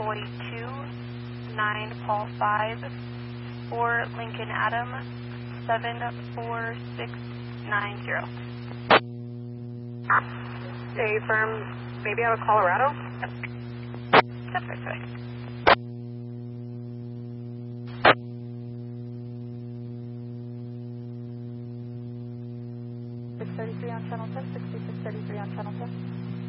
Boy 2, 9 Paul 5, 4 Lincoln Adam, 74690. A firm, maybe out of Colorado? Pacific. 633 on channel 10, 6633 on channel 10.